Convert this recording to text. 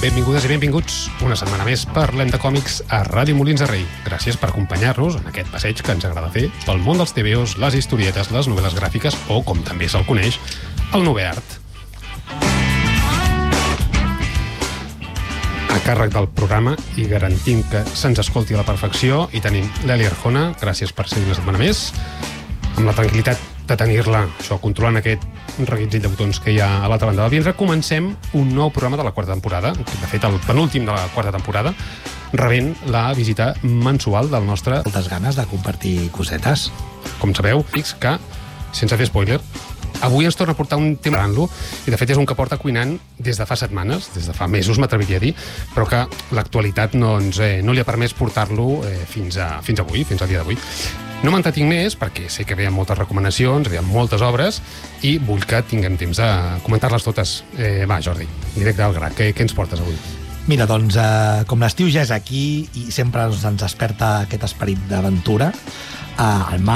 Benvingudes i benvinguts una setmana més Parlem de Còmics a Ràdio Molins de Rei. Gràcies per acompanyar-nos en aquest passeig que ens agrada fer pel món dels TVOs, les historietes, les novel·les gràfiques o, com també se'l coneix, el noveart. A càrrec del programa i garantint que se'ns escolti a la perfecció hi tenim l'Eli Arjona, gràcies per ser una setmana més, amb la tranquil·litat de tenir-la, això, controlant aquest reguitzell de botons que hi ha a l'altra banda del vidre. Comencem un nou programa de la quarta temporada, de fet el penúltim de la quarta temporada, rebent la visita mensual del nostre... Moltes ganes de compartir cosetes. Com sabeu, que, sense fer spoiler, avui ens torna a portar un tema gran-lo, i de fet és un que porta cuinant des de fa setmanes, des de fa mesos m'atreviria a dir, però que l'actualitat no li ha permès portar-lo fins avui, fins al dia d'avui. No m'entretinc més, perquè sé que hi ha moltes recomanacions, hi ha moltes obres, i vull que tinguem temps de comentar-les totes. Va, Jordi, directe al gra, què ens portes avui? Mira, doncs, com l'estiu ja és aquí i sempre ens desperta aquest esperit d'aventura, al mar,